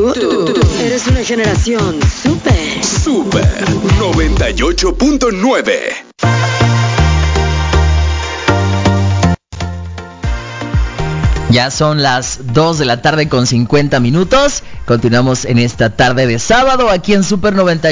Tú eres una generación Super 98.9. Ya son las 2 de la tarde con 50 minutos. Continuamos en esta tarde de sábado aquí en Super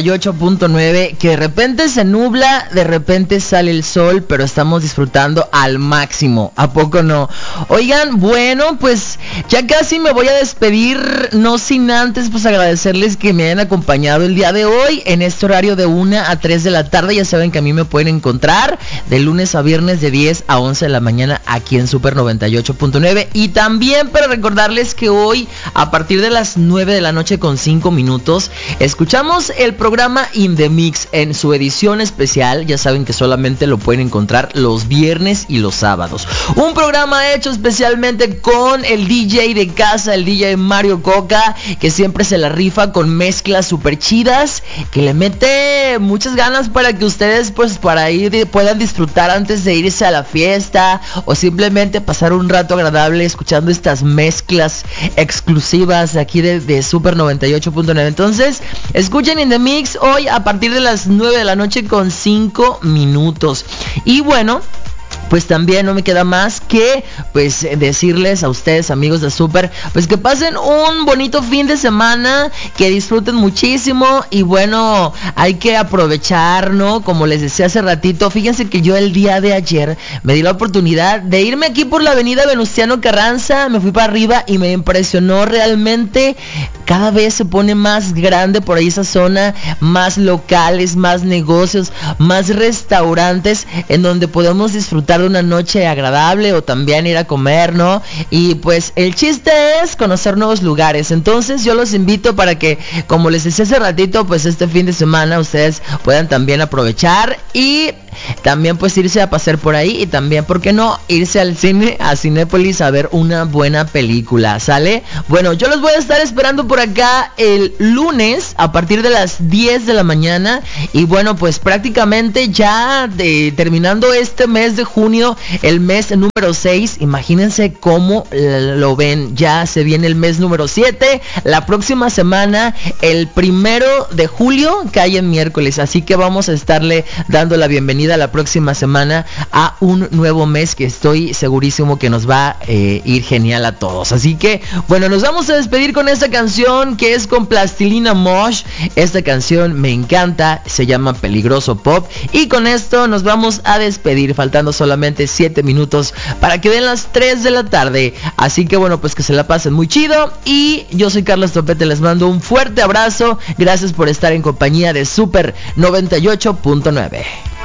98.9, que de repente se nubla, de repente sale el sol, pero estamos disfrutando al máximo. ¿A poco no? Oigan, bueno, pues ya casi me voy a despedir, no sin antes pues agradecerles que me hayan acompañado el día de hoy en este horario de 1 a 3 de la tarde. Ya saben que a mí me pueden encontrar de lunes a viernes de 10 a 11 de la mañana aquí en Super 98.9. Y también para recordarles que hoy a partir de las 9 de la noche con 5 minutos escuchamos el programa In The Mix en su edición especial. Ya saben que solamente lo pueden encontrar los viernes y los sábados. Un programa hecho especialmente con el DJ de casa, el DJ Mario Coca, que siempre se la rifa con mezclas super chidas, que le mete muchas ganas para que ustedes pues para ir puedan disfrutar antes de irse a la fiesta o simplemente pasar un rato agradable escuchando estas mezclas exclusivas de aquí de Super 98.9. Entonces, escuchen In The Mix hoy a partir de las 9 de la noche con 5 minutos. Y bueno, pues también no me queda más que pues decirles a ustedes, amigos de Super, pues que pasen un bonito fin de semana, que disfruten muchísimo. Y bueno, hay que aprovechar, ¿no? Como les decía hace ratito, fíjense que yo el día de ayer me di la oportunidad de irme aquí por la avenida Venustiano Carranza. Me fui para arriba y me impresionó realmente. Cada vez se pone más grande por ahí esa zona, más locales, más negocios, más restaurantes en donde podemos disfrutar de una noche agradable o también ir a comer, ¿no? Y pues el chiste es conocer nuevos lugares. Entonces yo los invito para que, como les decía hace ratito, pues este fin de semana ustedes puedan también aprovechar y también pues irse a pasear por ahí y también, ¿por qué no?, irse al cine, a Cinépolis a ver una buena película, ¿sale? Bueno, yo los voy a estar esperando por acá el lunes a partir de las 10 de la mañana. Y bueno, pues prácticamente ya terminando este mes de junio, el mes número 6, imagínense cómo lo ven, ya se viene el mes número 7, la próxima semana, el 1 de julio, cae en miércoles, así que vamos a estarle dando la bienvenida la próxima semana a un nuevo mes que estoy segurísimo que nos va a ir genial a todos. Así que bueno, nos vamos a despedir con esta canción que es con Plastilina Mosh. Esta canción me encanta, se llama Peligroso Pop. Y con esto nos vamos a despedir, faltando solamente 7 minutos para que den las 3 de la tarde. Así que bueno, pues que se la pasen muy chido. Y yo soy Carlos Topete, les mando un fuerte abrazo. Gracias por estar en compañía de Super 98.9.